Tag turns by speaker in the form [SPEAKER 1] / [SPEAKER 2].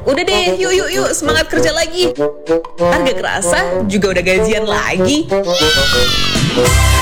[SPEAKER 1] Udah deh, yuk yuk yuk, semangat kerja lagi. Ntar gak kerasa juga udah gajian lagi.